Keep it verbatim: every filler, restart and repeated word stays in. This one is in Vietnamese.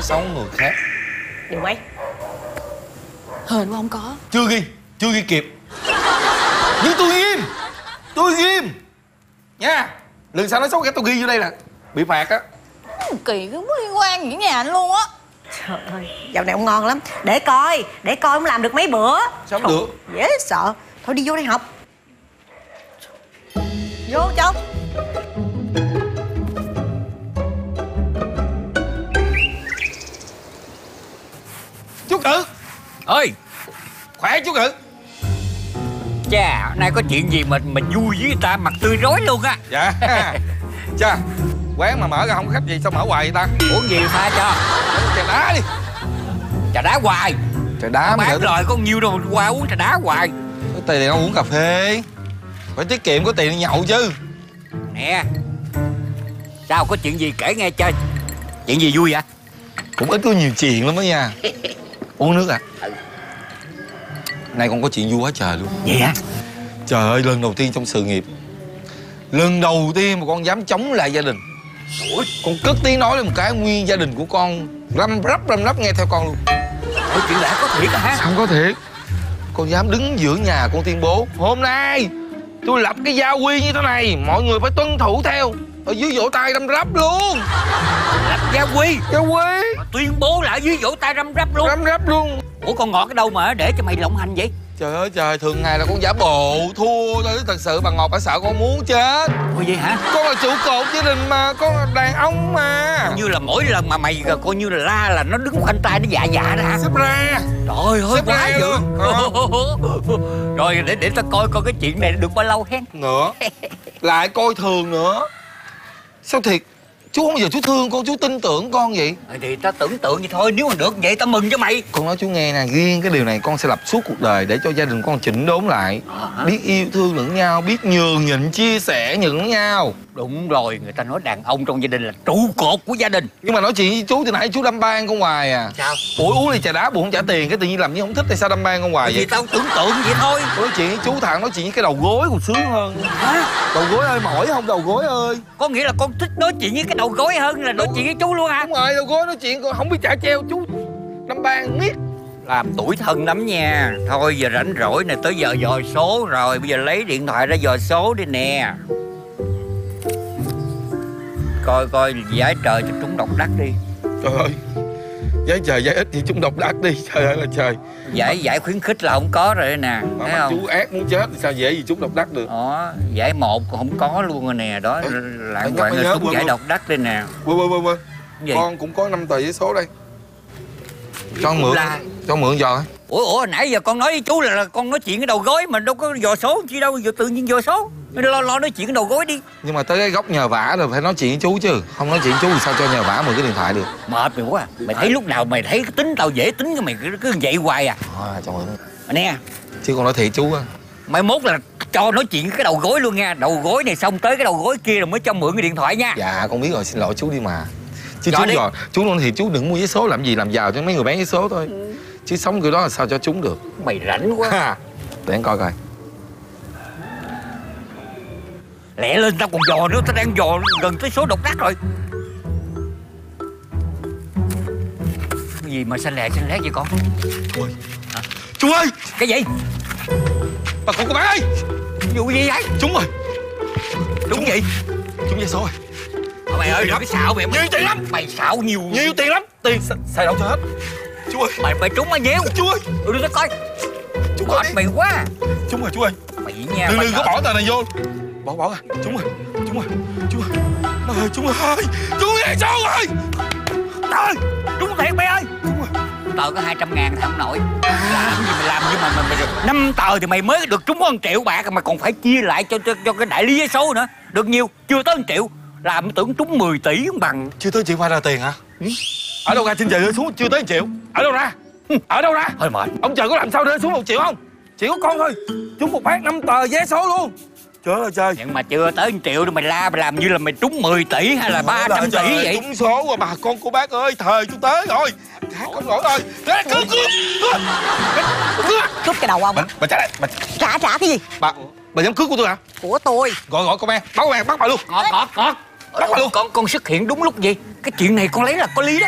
nói xấu người khác. Điều quay hên quá không có. Chưa ghi, chưa ghi kịp. Nhưng tôi ghim, tôi ghim nha. Lần sau nói xấu cái tôi ghi vô đây là bị phạt á. Kỳ cứ liên quan gì nhà anh luôn á. Trời ơi, dạo này ông ngon lắm. Để coi, để coi ông làm được mấy bữa. Sao không được? Dễ sợ. Thôi đi vô đây học. Vô trong. Chú Cự Ơi, khỏe chú Cự. chà, nay có chuyện gì mà mình vui với người ta mặt tươi rói luôn á. Dạ. Chà, quán mà mở ra không có khách gì sao mở hoài vậy ta? Uống gì pha cho? Trà đá đi. Trà đá hoài. Trà đá mới bán lời có nhiêu đâu mà qua uống trà đá hoài. có tiền đâu uống cà phê. Phải tiết kiệm, có tiền đi nhậu chứ. Nè, sao có chuyện gì kể nghe chơi. Chuyện gì vui vậy? Cũng ít có nhiều chuyện lắm đó nha. Uống nước à? Nay con có chuyện vui quá trời luôn. Vậy hả? Trời ơi, lần đầu tiên trong sự nghiệp, lần đầu tiên mà con dám chống lại gia đình. Ủa? Con cất tiếng nói lên một cái, nguyên gia đình của con răm rắp răm rắp nghe theo con luôn. Ủa, chuyện lạ có thiệt hả? Không có thiệt. Con dám đứng giữa nhà con tuyên bố hôm nay tôi lập cái gia quy như thế này, mọi người phải tuân thủ theo. Ở dưới vỗ tay răm rắp luôn. Lập gia quy. Gia quy Tuyên bố là ở dưới vỗ tay răm rắp luôn. răm rắp luôn. Ủa con ngọt ở đâu mà để cho mày lộng hành vậy? Trời ơi trời, thường ngày là con giả bộ thua thôi, thật sự bà Ngọt bà sợ con muốn chết. Ủa vậy hả? Con là trụ cột gia đình mà, con là đàn ông mà. Như là mỗi lần mà mày coi như là la là nó đứng khoanh tay nó dạ dạ ra hả? Sếp ra. Trời ơi, Sếp quá ra dữ. luôn. Ờ. Rồi để để tao coi coi cái chuyện này được bao lâu hen. Nữa lại coi thường nữa. Sao thiệt, chú không bao giờ chú thương con, chú tin tưởng con vậy. Thì tao tưởng tượng vậy thôi, nếu mà được vậy tao mừng cho mày. Con nói chú nghe nè, riêng cái điều này con sẽ lập suốt cuộc đời để cho gia đình con chỉnh đốn lại. À, biết yêu thương lẫn nhau, biết nhường nhịn chia sẻ lẫn nhau. Đúng rồi, người ta nói đàn ông trong gia đình là trụ cột của gia đình. Nhưng mà nói chuyện với chú thì nãy chú đâm ban con hoài à. Sao? Ủa uống ly trà đá buồn không trả tiền, cái tự nhiên làm như không thích thì sao đâm ban con hoài Vì vậy? tao tưởng tượng vậy thôi. Nói chuyện với chú thằng nói chuyện với cái đầu gối còn sướng hơn. Hả? Đầu gối ơi, mỏi không đầu gối ơi. Có nghĩa là con thích nói chuyện với cái đầu gối hơn là nói chuyện với chú luôn hả? Đúng rồi, đầu gối nói chuyện còn không biết trả treo chú đâm ban miết. Làm tủi thân lắm nha. Thôi giờ rảnh rỗi nè, tới giờ dò số rồi. Bây giờ lấy điện thoại ra dò số đi nè. Coi coi giải trời cho trúng độc đắc đi. Trời ơi, giấy trời giấy ít thì chúng độc đắc đi. Trời ơi là trời. Giải giải khuyến khích là không có rồi nè. Mà Thấy mắt không? chú ác muốn chết thì sao dễ gì chúng độc đắc được. Đó, giải một còn không có luôn rồi nè. Đó, Ê, lãng nhắc quạng mới là nhớ, trúng quên, giải quên. độc đắc đi nè. Quên quên quên quên. Gì? Con cũng có năm tờ giấy số đây. Cho mượn, La. cho mượn giò. Ủa, ủa nãy giờ con nói với chú là, là con nói chuyện cái đầu gối mà đâu có dò số chi đâu, giờ tự nhiên dò số. Lo lo nói chuyện cái đầu gối đi. Nhưng mà tới cái góc nhờ vả rồi phải nói chuyện với chú chứ. Không nói chuyện với chú thì sao cho nhờ vả mượn cái điện thoại được. Mệt mày quá. Mày thấy lúc nào mày thấy cái tính tao dễ tính cái mày cứ, cứ vậy hoài à. À, cho mượn. Nè, Chứ con nói thiệt chú á. mai mốt là cho nói chuyện cái đầu gối luôn nha. Đầu gối này xong tới cái đầu gối kia rồi mới cho mượn cái điện thoại nha. Dạ con biết rồi, xin lỗi chú đi mà. Chứ Rồi chú đi. rồi, chú nói thiệt chú đừng mua giấy số làm gì, làm giàu cho mấy người bán giấy số thôi. Chứ sống kiểu đó là sao cho trúng được. Mày rảnh quá. Ha. Để anh coi coi. Lẹ lên, tao còn dò nữa, tao đang dò gần tới số độc đắc rồi. Cái gì mà xanh lè xanh lét vậy con? Ôi. Chú ơi, Cái gì? bà cụ cô bán ơi. Vụ gì vậy? Trúng rồi, Đúng gì? trúng giấy số rồi. Thôi mày ơi, đừng có xạo mày. Nhiều tiền lắm. Mày xạo nhiều. Nhiều tiền lắm. Tiền x- xài đâu cho hết. Chú ơi, Mày mày trúng bao nhiêu? chú ơi, Ừ, đưa tao coi. chú coi Mệt đi. mày quá. Trúng rồi chú ơi. Mày nha. Đừng mày đừng có sợ. bỏ tờ này vô. Bỏ bỏ ra. Trúng rồi, trúng rồi, trúng rồi. Má ơi, trúng rồi. Trúng giấy số rồi. Trời, trúng thiệt mày ơi. Trúng rồi. Tờ có hai trăm ngàn thì không nổi. Làm gì mày làm, nhưng mà mày, mày năm tờ thì mày mới được trúng có một triệu bạc mà còn phải chia lại cho cho, cho cái đại lý giấy số nữa. Được nhiều, chưa tới một triệu. Làm tưởng trúng mười tỷ không bằng. Chưa tới triệu phải ra tiền hả? Ừ. Ở đâu ra trên trời rơi xuống chưa tới triệu? Ở đâu ra? Ở đâu ra? Hơi mệt. Ông trời có làm sao rơi xuống một triệu không? Chỉ có con thôi. Trúng một phát năm tờ vé số luôn. Trời ơi trời. Nhưng mà chưa tới một triệu thì mày la mày làm như là mày trúng mười tỷ hay là ba trăm tỷ vậy. Trúng số rồi bà con cô bác ơi, thời chú tới rồi. Hát không nổi rồi. Cướp cướp cướp. Cướp. Cướp cái đầu ông. Bà, bà trả lại. Bà, Trả trả cái gì? bà, bà dám cướp của tôi hả? Của tôi. Gọi gọi công an, báo công an bắt bà luôn. Ngọt ngọt ngọt. Bắt bà luôn. Con con xuất hiện đúng lúc gì? Cái chuyện này con lấy là có lý đó.